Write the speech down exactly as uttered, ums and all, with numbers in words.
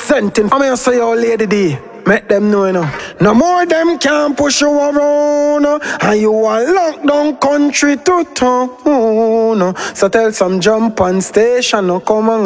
Representing. I'm here say your lady D. Make them know, you know. No more them can push you around, uh, and you are locked down country to town. Uh, so tell some jump on station, no come on.